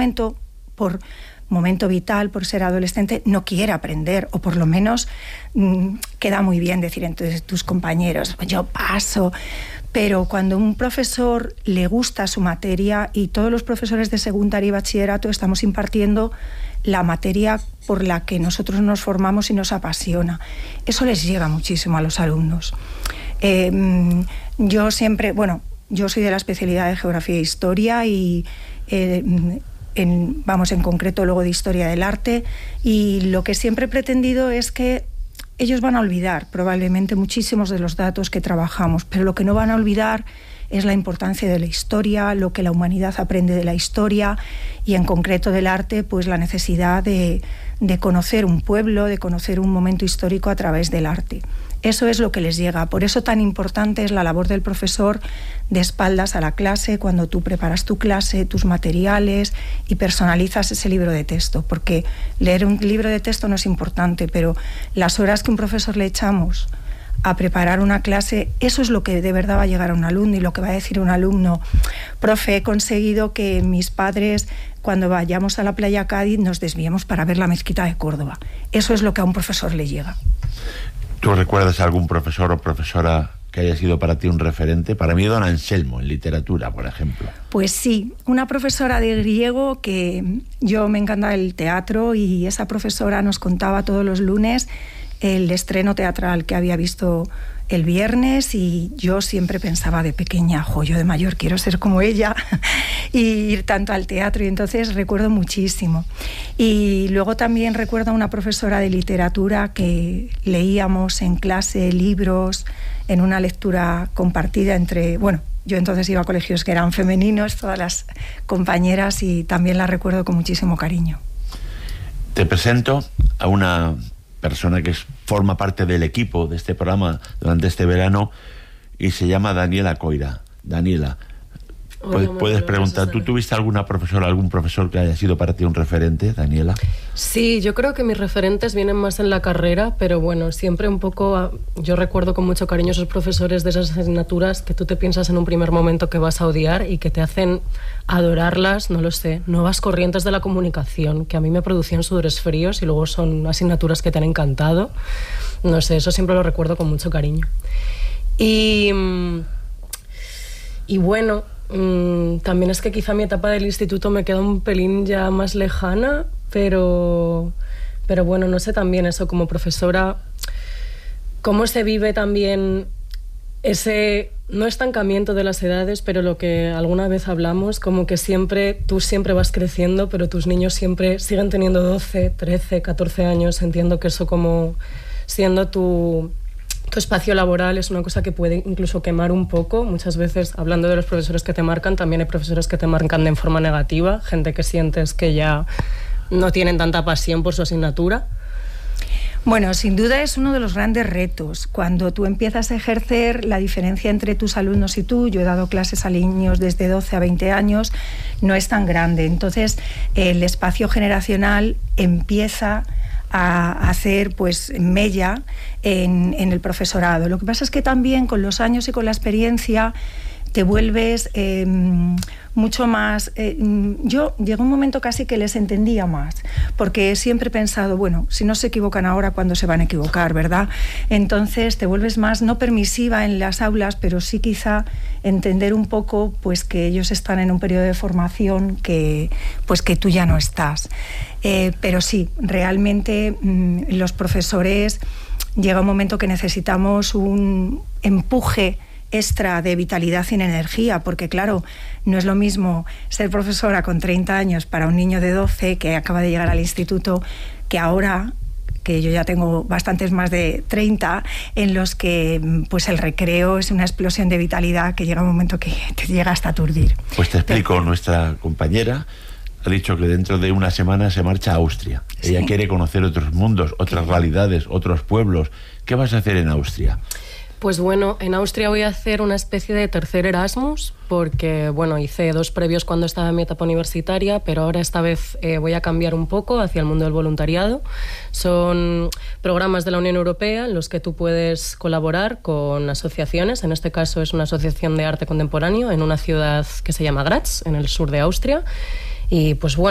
momento, por momento vital, por ser adolescente, no quiere aprender, o por lo menos queda muy bien decir entre tus compañeros, yo paso. Pero cuando a un profesor le gusta su materia, y todos los profesores de secundaria y bachillerato estamos impartiendo la materia por la que nosotros nos formamos y nos apasiona, eso les llega muchísimo a los alumnos. Yo siempre, yo soy de la especialidad de Geografía e Historia y en concreto luego de Historia del Arte, y lo que siempre he pretendido es que ellos van a olvidar probablemente muchísimos de los datos que trabajamos, pero lo que no van a olvidar es la importancia de la historia, lo que la humanidad aprende de la historia, y en concreto del arte, pues la necesidad de conocer un pueblo, de conocer un momento histórico a través del arte. Eso es lo que les llega. Por eso tan importante es la labor del profesor de espaldas a la clase, cuando tú preparas tu clase, tus materiales y personalizas ese libro de texto. Porque leer un libro de texto no es importante, pero las horas que un profesor le echamos a preparar una clase, eso es lo que de verdad va a llegar a un alumno, y lo que va a decir un alumno: profe, he conseguido que mis padres, cuando vayamos a la playa Cádiz, nos desviemos para ver la mezquita de Córdoba. Eso es lo que a un profesor le llega. ¿Tú recuerdas a algún profesor o profesora que haya sido para ti un referente? Para mí, don Anselmo, en literatura, por ejemplo. Pues sí, una profesora de griego, que yo me encanta el teatro, y esa profesora nos contaba todos los lunes el estreno teatral que había visto el viernes, y yo siempre pensaba de pequeña, yo de mayor quiero ser como ella y ir tanto al teatro, y entonces recuerdo muchísimo. Y luego también recuerdo a una profesora de literatura que leíamos en clase libros en una lectura compartida entre, yo entonces iba a colegios que eran femeninos, todas las compañeras, y también la recuerdo con muchísimo cariño. Te presento a una persona que forma parte del equipo de este programa durante este verano, y se llama Daniela Coira. Daniela, puedes preguntar, ¿tú tuviste alguna profesora, algún profesor que haya sido para ti un referente, Daniela? Sí, yo creo que mis referentes vienen más en la carrera, pero siempre un poco, yo recuerdo con mucho cariño esos profesores de esas asignaturas que tú te piensas en un primer momento que vas a odiar y que te hacen adorarlas, no lo sé, nuevas corrientes de la comunicación, que a mí me producían sudores fríos, y luego son asignaturas que te han encantado. No sé, eso siempre lo recuerdo con mucho cariño. Y también es que quizá mi etapa del instituto me queda un pelín ya más lejana, pero no sé, también eso como profesora, cómo se vive también ese no estancamiento de las edades, pero lo que alguna vez hablamos, como que tú siempre vas creciendo, pero tus niños siempre siguen teniendo 12, 13, 14 años. Entiendo que eso, como siendo tu espacio laboral, es una cosa que puede incluso quemar un poco. Muchas veces, hablando de los profesores que te marcan, también hay profesores que te marcan de forma negativa, gente que sientes que ya no tienen tanta pasión por su asignatura. Bueno, sin duda es uno de los grandes retos. Cuando tú empiezas a ejercer, la diferencia entre tus alumnos y tú, yo he dado clases a niños desde 12 a 20 años, no es tan grande. Entonces, el espacio generacional empieza a hacer mella en el profesorado. Lo que pasa es que también con los años y con la experiencia te vuelves mucho más... yo llegó un momento casi que les entendía más, porque siempre he pensado, si no se equivocan ahora, ¿cuándo se van a equivocar, verdad? Entonces te vuelves más, no permisiva en las aulas, pero sí quizá entender un poco que ellos están en un periodo de formación que tú ya no estás. Pero sí, realmente los profesores llega un momento que necesitamos un empuje extra de vitalidad y energía, porque claro, no es lo mismo ser profesora con 30 años para un niño de 12 que acaba de llegar al instituto, que ahora, que yo ya tengo bastantes más de 30, en los que el recreo es una explosión de vitalidad que llega un momento que te llega hasta aturdir. Pues te explico, nuestra compañera ha dicho que dentro de una semana se marcha a Austria. Ella quiere conocer otros mundos, otras realidades, otros pueblos. ¿Qué vas a hacer en Austria? Pues en Austria voy a hacer una especie de tercer Erasmus, porque hice 2 previos cuando estaba en mi etapa universitaria, pero ahora esta vez voy a cambiar un poco hacia el mundo del voluntariado. Son programas de la Unión Europea en los que tú puedes colaborar con asociaciones. En este caso es una asociación de arte contemporáneo en una ciudad que se llama Graz, en el sur de Austria. Y